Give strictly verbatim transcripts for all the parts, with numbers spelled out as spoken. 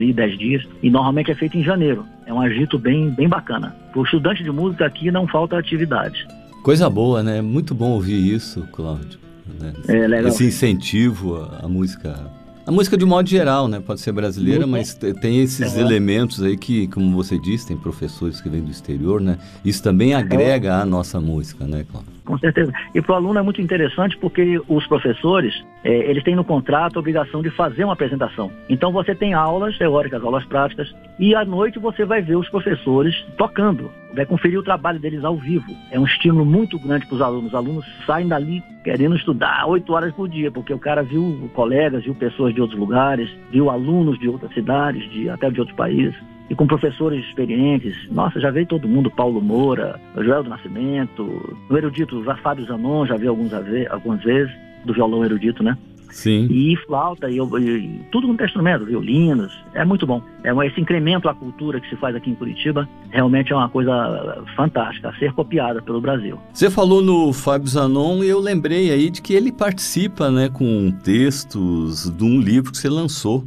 e dez dias, e normalmente é feito em janeiro. É um agito bem, bem bacana. Para o estudante de música aqui não falta atividade. Coisa boa, né? Muito bom ouvir isso, Cláudio. Né? É legal. Esse incentivo à, à música... A música de modo geral, né? Pode ser brasileira, muito mas t- tem esses é. elementos aí que, como você disse, tem professores que vêm do exterior, né? Isso também agrega é. à nossa música, né, Cláudio? Com certeza. E para o aluno é muito interessante porque os professores, é, eles têm no contrato a obrigação de fazer uma apresentação. Então você tem aulas teóricas, aulas práticas, e à noite você vai ver os professores tocando, vai conferir o trabalho deles ao vivo. É um estímulo muito grande para os alunos. Os alunos saem dali querendo estudar oito horas por dia, porque o cara viu colegas, viu pessoas de outros lugares, viu alunos de outras cidades, de, até de outros países. E com professores experientes. Nossa, já veio todo mundo, Paulo Moura, Joel do Nascimento, o erudito Fábio Zanon, já vi alguns, algumas vezes, do violão erudito, né? Sim. E flauta, e, e tudo no instrumento, violinos, é muito bom. É um, esse incremento à cultura que se faz aqui em Curitiba realmente é uma coisa fantástica, a ser copiada pelo Brasil. Você falou no Fábio Zanon e eu lembrei aí de que ele participa, né, com textos de um livro que você lançou.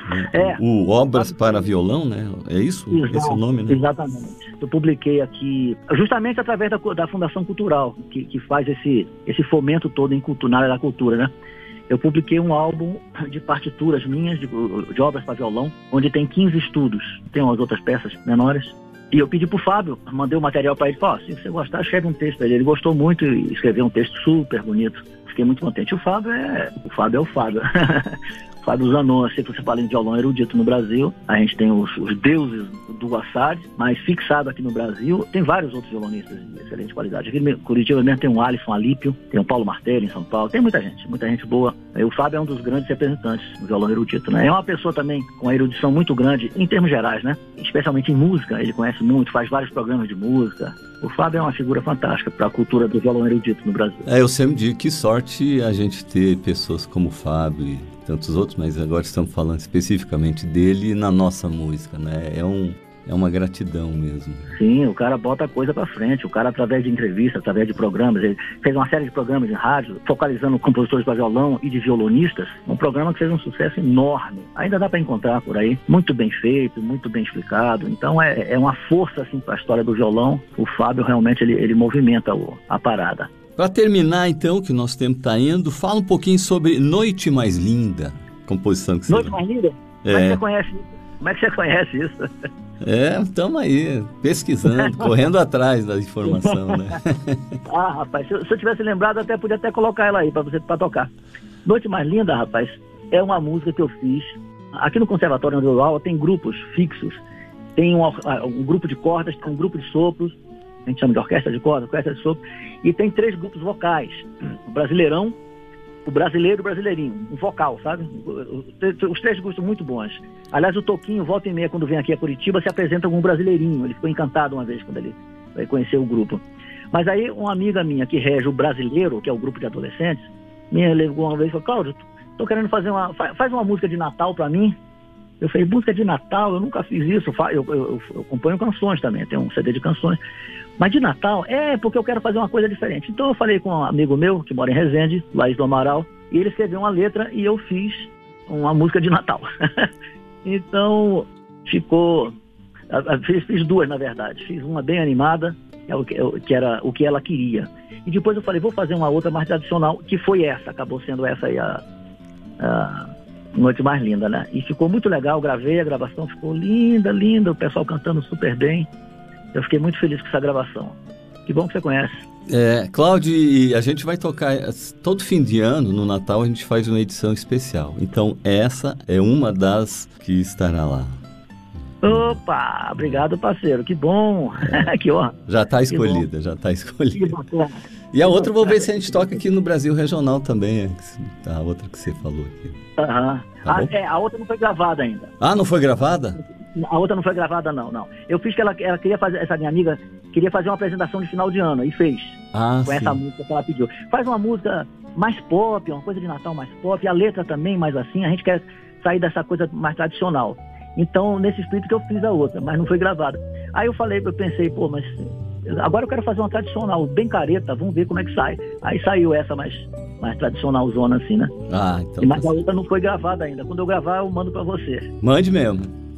É, o Obras para Violão, né? É isso? Exato, esse é o nome, né? Exatamente. Eu publiquei aqui, justamente através da, da Fundação Cultural, que, que faz esse, esse fomento todo em cultura, na área da cultura, né? Eu publiquei um álbum de partituras minhas, de, de obras para violão, onde tem quinze estudos. Tem umas outras peças menores. E eu pedi pro Fábio, mandei o material para ele, falei, oh, se você gostar, escreve um texto para ele. Ele gostou muito e escreveu um texto super bonito. Fiquei muito contente. O Fábio é o Fábio. É o Fábio. Fábio Zanon, assim que você fala em violão erudito no Brasil, a gente tem os, os deuses do Assad, mas fixado aqui no Brasil, tem vários outros violonistas de excelente qualidade. Aqui em Curitiba mesmo tem um Alisson Alípio, tem o Paulo Martelli em São Paulo, tem muita gente, muita gente boa. E o Fábio é um dos grandes representantes do violão erudito, né? É uma pessoa também com uma erudição muito grande, em termos gerais, né? Especialmente em música, ele conhece muito, faz vários programas de música. O Fábio é uma figura fantástica para a cultura do violão erudito no Brasil. É, eu sempre digo que sorte a gente ter pessoas como o Fábio e tantos outros, mas agora estamos falando especificamente dele na nossa música, né? É, um, é uma gratidão mesmo. Sim, o cara bota a coisa pra frente, o cara através de entrevistas, através de programas, ele fez uma série de programas de rádio, focalizando compositores para violão e de violonistas, um programa que fez um sucesso enorme. Ainda dá para encontrar por aí, muito bem feito, muito bem explicado, então é, é uma força assim para a história do violão. O Fábio realmente ele, ele movimenta o, a parada. Para terminar, então, que o nosso tempo está indo, fala um pouquinho sobre Noite Mais Linda, composição que você... Noite Mais Linda? É. Como é que você conhece isso? Como é que você conhece isso? É, estamos aí, pesquisando, correndo atrás da informação, né? Ah, rapaz, se eu, se eu tivesse lembrado, até podia até colocar ela aí para você pra tocar. Noite Mais Linda, rapaz, é uma música que eu fiz. Aqui no Conservatório onde eu dou aula tem grupos fixos. Tem um, um grupo de cordas, tem um grupo de sopros, a gente chama de orquestra de cordas, orquestra de sopro, e tem três grupos vocais, o Brasileirão, o Brasileiro e o Brasileirinho, um vocal, sabe? Os três grupos são muito bons. Aliás, o Toquinho, volta e meia, quando vem aqui a Curitiba, se apresenta como um brasileirinho, ele ficou encantado uma vez quando ele vai conhecer o grupo. Mas aí, uma amiga minha que rege o Brasileiro, que é o grupo de adolescentes, me levou uma vez e falou, Cláudio, tô querendo fazer uma, faz uma música de Natal pra mim. Eu falei, música de Natal, eu nunca fiz isso, eu, eu, eu, eu componho canções também, tenho um C D de canções. Mas de Natal, é porque eu quero fazer uma coisa diferente. Então eu falei com um amigo meu, que mora em Resende, Laís do Amaral, e ele escreveu uma letra e eu fiz uma música de Natal. Então ficou... Fiz, fiz duas, na verdade. Fiz uma bem animada, que era o que ela queria. E depois eu falei, vou fazer uma outra mais tradicional, que foi essa, acabou sendo essa aí a... a Noite Mais Linda, né? E ficou muito legal, gravei, a gravação ficou linda, linda, o pessoal cantando super bem. Eu fiquei muito feliz com essa gravação. Que bom que você conhece. É, Cláudio, a gente vai tocar todo fim de ano, no Natal, a gente faz uma edição especial. Então, essa é uma das que estará lá. Opa, obrigado, parceiro. Que bom. É. Que honra. Já está escolhida, já está escolhida. E a outra, vou ver se a gente toca aqui no Brasil Regional também, a outra que você falou aqui. Aham. Tá a, é, a outra não foi gravada ainda. Ah, não foi gravada? A outra não foi gravada, não, não. Eu fiz que ela, ela queria fazer, essa minha amiga queria fazer uma apresentação de final de ano, e fez. Ah, com sim. Essa música que ela pediu. Faz uma música mais pop, uma coisa de Natal mais pop, e a letra também mais assim, a gente quer sair dessa coisa mais tradicional. Então, nesse espírito que eu fiz a outra, mas não foi gravada. Aí eu falei, eu pensei, pô, mas agora eu quero fazer uma tradicional, bem careta, vamos ver como é que sai. Aí saiu essa mais, mais tradicional zona assim, né? Ah, então... Mas a outra não foi gravada ainda. Quando eu gravar, eu mando pra você. Mande mesmo.